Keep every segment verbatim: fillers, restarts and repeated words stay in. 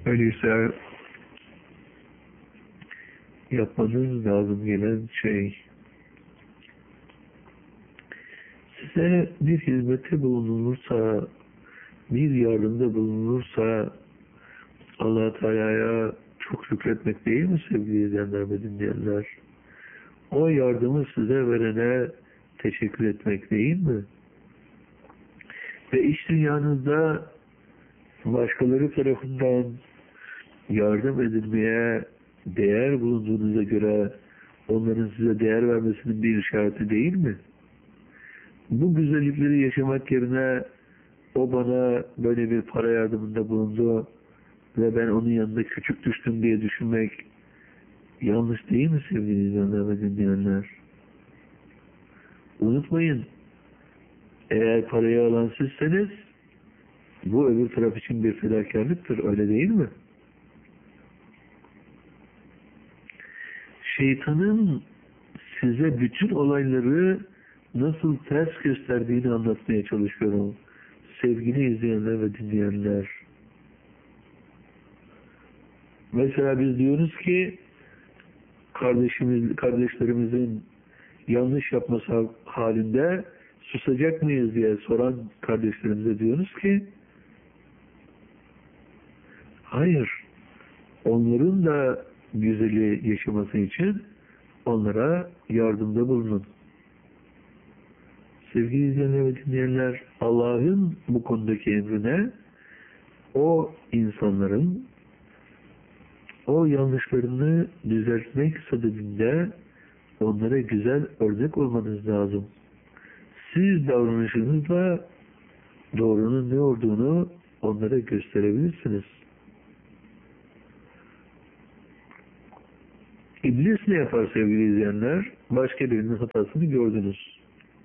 Öyleyse yapmanız lazım gelen şey, size bir hizmette bulunulursa, bir yardımda bulunulursa Allah Teala'ya çok şükretmek değil mi sevgili izleyenler ve dinleyenler? O yardımı size verene teşekkür etmek değil mi? Ve iş dünyanızda başkaları tarafından yardım edilmeye değer bulunduğunuza göre onların size değer vermesinin bir işareti değil mi? Bu güzellikleri yaşamak yerine o bana böyle bir para yardımında bulundu ve ben onun yanında küçük düştüm diye düşünmek yanlış değil mi sevgili izleyenler ve dinleyenler? Unutmayın, eğer parayı alan sizseniz bu öbür taraf için bir fedakarlıktır, öyle değil mi? Şeytanın size bütün olayları nasıl ters gösterdiğini anlatmaya çalışıyorum. Sevgili izleyenler ve dinleyenler. Mesela biz diyoruz ki kardeşimiz, kardeşlerimizin yanlış yapması halinde susacak mıyız diye soran kardeşlerimize diyoruz ki hayır. Onların da güzeli yaşaması için onlara yardımda bulunun. Sevgili izleyenler ve dinleyenler, Allah'ın bu konudaki emrine o insanların o yanlışlarını düzeltmek sadedinde onlara güzel örnek olmanız lazım. Siz davranışınızla doğrunun ne olduğunu onlara gösterebilirsiniz. İblis ne yapar sevgili izleyenler? Başka birinin hatasını gördünüz.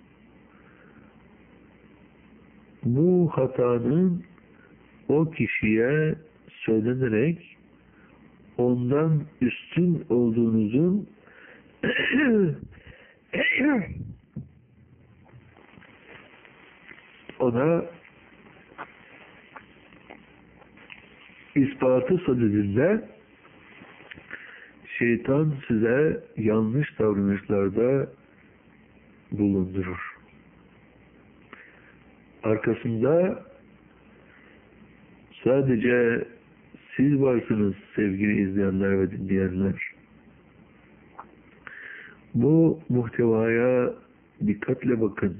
Bu hatanın o kişiye söylenerek ondan üstün olduğunuzun ona ispatı sadedinde şeytan size yanlış davranışlarda bulundurur. Arkasında sadece siz varsınız sevgili izleyenler ve dinleyenler. Bu muhtevaya dikkatle bakın.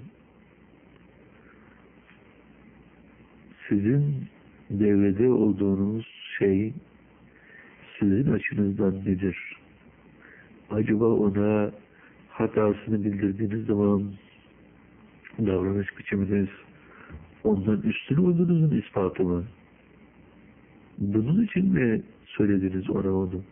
Sizin devrede olduğunuz şey sizin açınızdan nedir? Acaba ona hatasını bildirdiğiniz zaman davranış biçiminiz ondan üstün olduğunuzun ispatı mı? Bunun için mi söylediniz ona onu?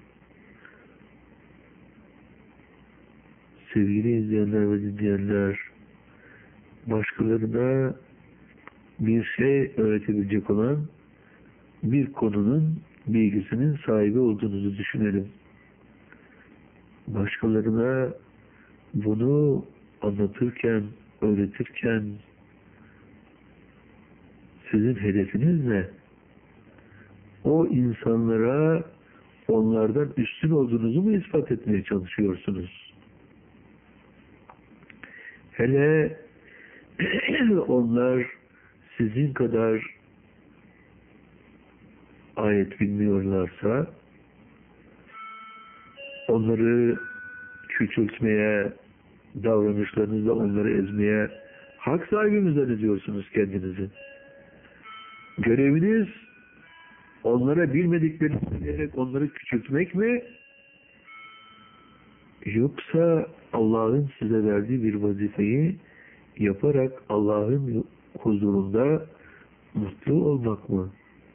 Sevgili izleyenler ve dinleyenler, başkalarına bir şey öğretebilecek olan bir konunun bilgisinin sahibi olduğunuzu düşünelim. Başkalarına bunu anlatırken, öğretirken sizin hedefiniz ne? O insanlara onlardan üstün olduğunuzu mu ispat etmeye çalışıyorsunuz? Hele onlar sizin kadar ayet bilmiyorlarsa onları küçültmeye, davranışlarınızla onları ezmeye hak sahibi mi zannediyorsunuz kendinizi? Göreviniz onlara bilmediklerini söyleyerek onları küçültmek mi? Yoksa Allah'ın size verdiği bir vazifeyi yaparak Allah'ın huzurunda mutlu olmak mı?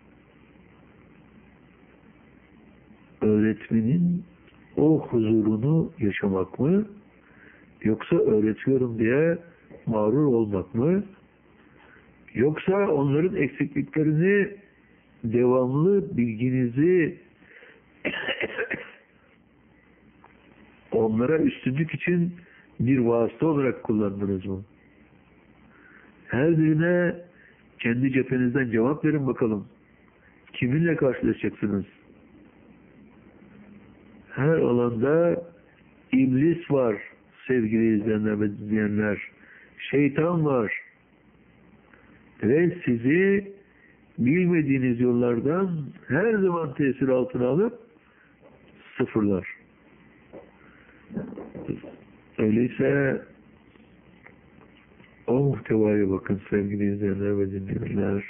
Öğretmenin o huzurunu yaşamak mı? Yoksa öğretiyorum diye mağrur olmak mı? Yoksa onların eksikliklerini devamlı bilginizi onlara üstünlük için bir vasıta olarak kullandınız mı? Her birine kendi cephenizden cevap verin bakalım. Kiminle karşılaşacaksınız? Her alanda iblis var sevgili izleyenler ve dinleyenler. Şeytan var. Ve sizi bilmediğiniz yollardan her zaman tesir altına alıp sıfırlar. Öyleyse o muhtevaya bakın sevgili izleyenler ve dinleyenler.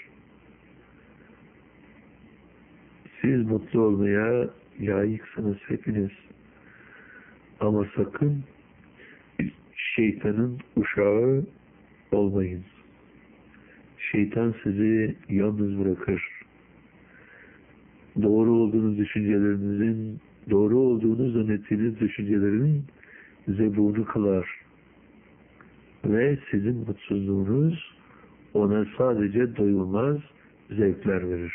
Siz mutlu olmaya layıksınız hepiniz. Ama sakın şeytanın uşağı olmayın. Şeytan sizi yalnız bırakır. Doğru olduğunuz düşüncelerinizin, doğru olduğunu zannettiğiniz düşüncelerin zebunu kılar. Ve sizin mutsuzluğunuz ona sadece doyulmaz zevkler verir.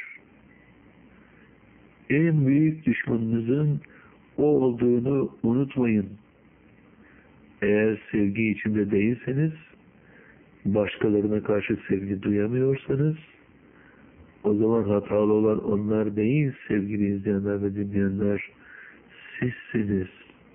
En büyük düşmanınızın o olduğunu unutmayın. Eğer sevgi içinde değilseniz, başkalarına karşı sevgi duyamıyorsanız, o zaman hatalı olan onlar değil sevgili izleyenler ve dinleyenler, sizsiniz.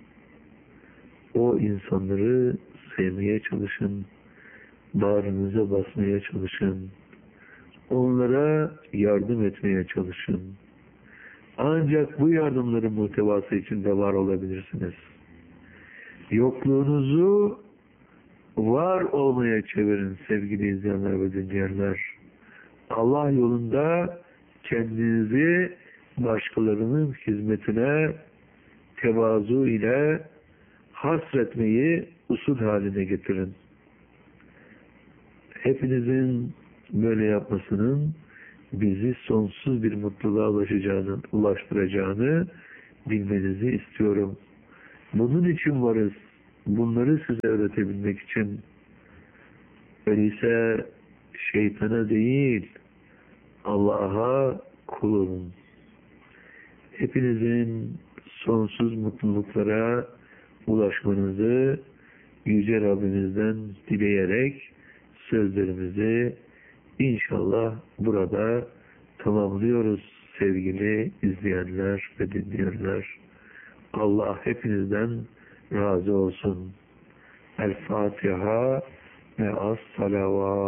O insanları sevmeye çalışın, bağrınıza basmaya çalışın, onlara yardım etmeye çalışın. Ancak bu yardımların muhtevası içinde var olabilirsiniz. Yokluğunuzu var olmaya çevirin sevgili izleyenler ve dinleyenler. Allah yolunda kendinizi başkalarının hizmetine tevazu ile hasretmeyi usul haline getirin. Hepinizin böyle yapmasının bizi sonsuz bir mutluluğa ulaşacağını, ulaştıracağını bilmenizi istiyorum. Bunun için varız. Bunları size öğretebilmek için. Öyleyse şeytana değil, Allah'a kul olun. Hepinizin sonsuz mutluluklara ulaşmanızı Yüce Rabbimizden dileyerek sözlerimizi İnşallah burada tamamlıyoruz sevgili izleyenler ve dinleyenler. Allah hepinizden razı olsun. El Fatiha ve as-salavat.